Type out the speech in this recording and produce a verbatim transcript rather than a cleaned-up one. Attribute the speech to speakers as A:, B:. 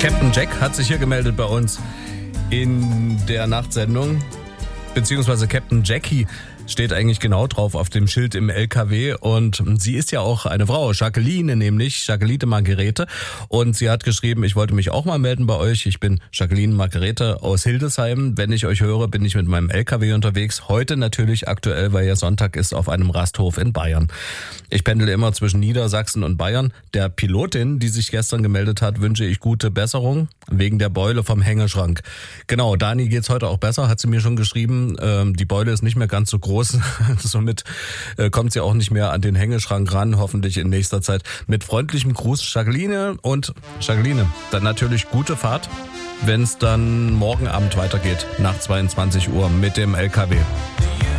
A: Captain Jack hat sich hier gemeldet bei uns in der Nachtsendung, beziehungsweise Captain Jackie steht eigentlich genau drauf auf dem Schild im L K W und sie ist ja auch eine Frau, Jacqueline nämlich, Jacqueline Margarete, und sie hat geschrieben, ich wollte mich auch mal melden bei euch, ich bin Jacqueline Margarete aus Hildesheim, wenn ich euch höre, bin ich mit meinem L K W unterwegs, heute natürlich aktuell, weil ja Sonntag ist, auf einem Rasthof in Bayern. Ich pendele immer zwischen Niedersachsen und Bayern. Der Pilotin, die sich gestern gemeldet hat, wünsche ich gute Besserung wegen der Beule vom Hängeschrank. Genau, Dani geht's heute auch besser, hat sie mir schon geschrieben, ähm, die Beule ist nicht mehr ganz so groß. Somit äh, kommt sie auch nicht mehr an den Hängeschrank ran, hoffentlich in nächster Zeit. Mit freundlichem Gruß Jacqueline, und Jacqueline, dann natürlich gute Fahrt, wenn es dann morgen Abend weitergeht, nach zweiundzwanzig Uhr mit dem L K W.